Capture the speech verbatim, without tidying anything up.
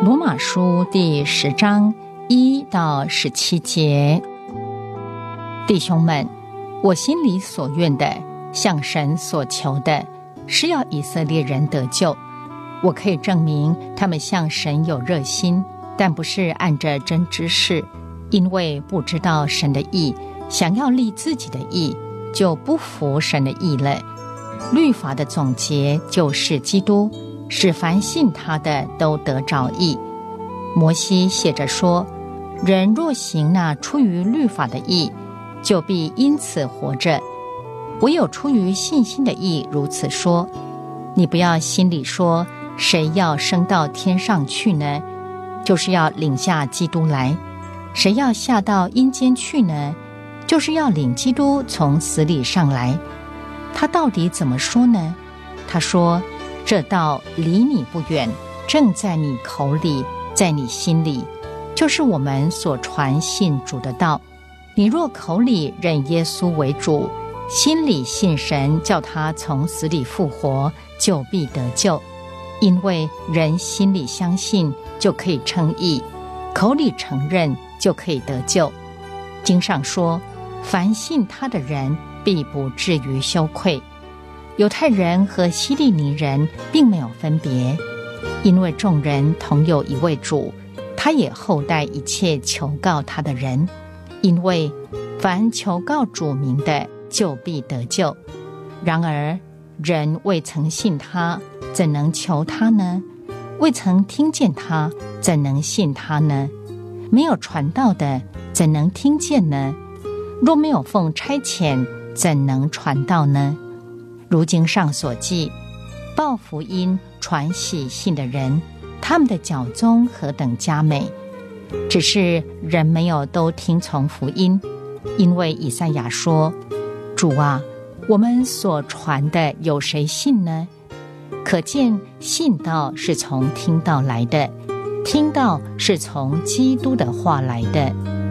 罗马书第十章一到十七节，弟兄们，我心里所愿的，向神所求的，是要以色列人得救。我可以证明他们向神有热心，但不是按着真知识，因为不知道神的义，想要立自己的义，就不服神的义了。律法的总结就是基督，使凡信他的都得着义。摩西写着说，人若行那出于律法的义，就必因此活着。唯有出于信心的义如此说。你不要心里说，谁要升到天上去呢？就是要领下基督来。谁要下到阴间去呢？就是要领基督从死里上来。他到底怎么说呢？他说，这道离你不远，正在你口里，在你心里，就是我们所传信主的道。你若口里认耶稣为主，心里信神叫他从死里复活，就必得救。因为人心里相信，就可以称义，口里承认，就可以得救。经上说，凡信他的人必不至于羞愧。犹太人和希利尼人并没有分别，因为众人同有一位主，他也厚待一切求告他的人。因为凡求告主名的，就必得救。然而人未曾信他，怎能求他呢？未曾听见他，怎能信他呢？没有传道的，怎能听见呢？若没有奉差遣，怎能传道呢？如经上所记，报福音传喜信的人，他们的脚踪何等佳美！只是人没有都听从福音。因为以赛亚说，主啊，我们所传的有谁信呢？可见信道是从听道来的，听道是从基督的话来的。